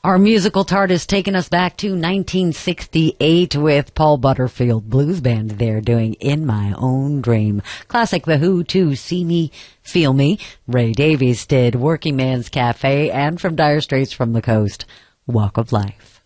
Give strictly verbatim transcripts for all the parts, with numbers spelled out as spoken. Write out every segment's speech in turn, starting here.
Our musical tart has taken us back to nineteen sixty-eight with Paul Butterfield Blues Band there doing In My Own Dream. Classic The Who too, See Me, Feel Me. Ray Davies did Working Man's Cafe, and from Dire Straits From the Coast, Walk of Life.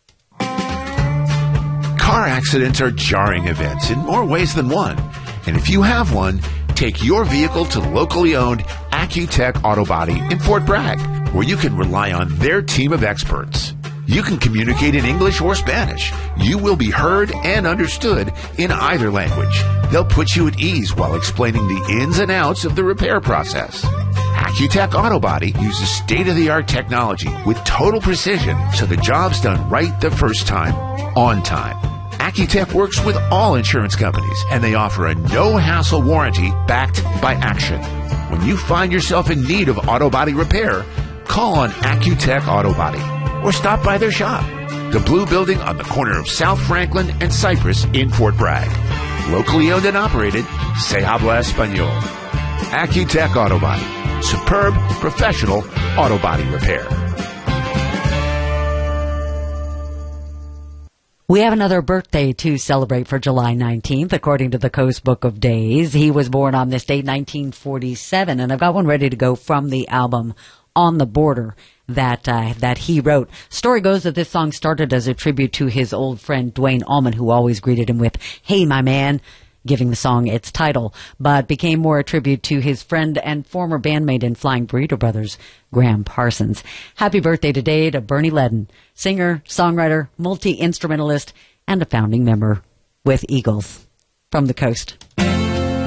Car accidents are jarring events in more ways than one. And if you have one, take your vehicle to locally owned Accutech Auto Body in Fort Bragg, where you can rely on their team of experts. You can communicate in English or Spanish. You will be heard and understood in either language. They'll put you at ease while explaining the ins and outs of the repair process. Accutech Auto Body uses state-of-the-art technology with total precision, so the job's done right the first time, on time. Accutech works with all insurance companies, and they offer a no-hassle warranty backed by action. When you find yourself in need of auto body repair, call on Accutech Auto Body or stop by their shop, the Blue Building on the corner of South Franklin and Cypress in Fort Bragg. Locally owned and operated, Se Habla Español. Accutech Auto Body. Superb, professional auto body repair. We have another birthday to celebrate for July nineteenth, according to the Coast Book of Days. He was born on this date, nineteen forty-seven, and I've got one ready to go from the album On the Border that uh, that he wrote. Story goes that this song started as a tribute to his old friend Duane Allman, who always greeted him with, "Hey, my man," giving the song its title, but became more a tribute to his friend and former bandmate in Flying Burrito Brothers, Graham Parsons. Happy birthday today to Bernie Ledden, singer, songwriter, multi-instrumentalist, and a founding member with Eagles. From the Coast.